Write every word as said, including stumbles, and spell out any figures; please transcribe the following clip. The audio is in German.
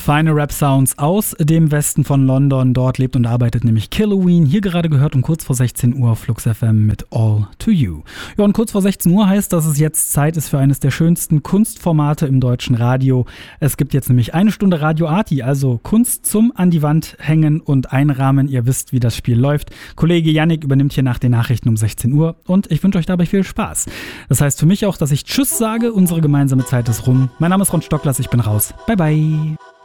Feine Rap-Sounds aus dem Westen von London. Dort lebt und arbeitet nämlich Killoween. Hier gerade gehört um kurz vor sechzehn Uhr auf Flux F M mit All to You. Ja, und kurz vor sechzehn Uhr heißt, dass es jetzt Zeit ist für eines der schönsten Kunstformate im deutschen Radio. Es gibt jetzt nämlich eine Stunde Radio Arti, also Kunst zum an die Wand hängen und einrahmen. Ihr wisst, wie das Spiel läuft. Kollege Yannick übernimmt hier nach den Nachrichten um sechzehn Uhr und ich wünsche euch dabei viel Spaß. Das heißt für mich auch, dass ich Tschüss sage. Unsere gemeinsame Zeit ist rum. Mein Name ist Ron Stocklers, ich bin raus. Bye bye.